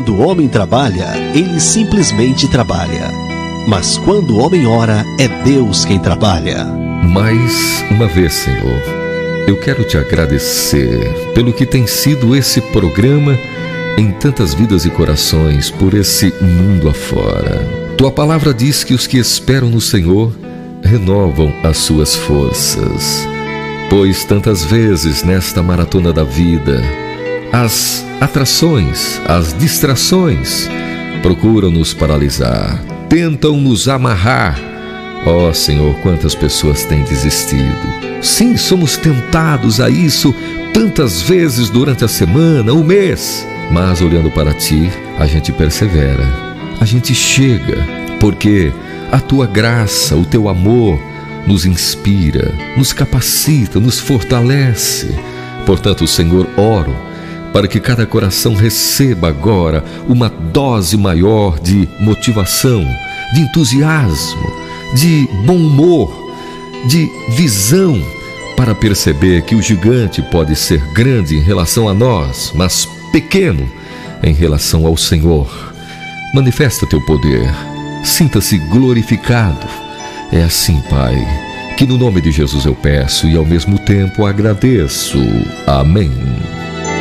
Quando o homem trabalha, ele simplesmente trabalha. Mas quando o homem ora, é Deus quem trabalha. Mais uma vez, Senhor, eu quero te agradecer pelo que tem sido esse programa em tantas vidas e corações por esse mundo afora. Tua palavra diz que os que esperam no Senhor renovam as suas forças. Pois tantas vezes nesta maratona da vida, as atrações, as distrações procuram nos paralisar, tentam nos amarrar. Ó Senhor, quantas pessoas têm desistido. Sim, somos tentados a isso tantas vezes durante a semana, o mês. Mas olhando para Ti, a gente persevera, a gente chega, porque a Tua graça, o Teu amor nos inspira, nos capacita, nos fortalece. Portanto, Senhor, oro para que cada coração receba agora uma dose maior de motivação, de entusiasmo, de bom humor, de visão, para perceber que o gigante pode ser grande em relação a nós, mas pequeno em relação ao Senhor. Manifesta Teu poder, sinta-se glorificado. É assim, Pai, que no nome de Jesus eu peço e ao mesmo tempo agradeço. Amém.